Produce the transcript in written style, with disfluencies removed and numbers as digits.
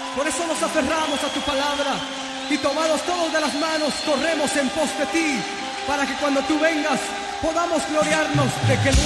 Por eso nos aferramos a tu palabra y tomados todos de las manos corremos en pos de ti, para que cuando tú vengas podamos gloriarnos de que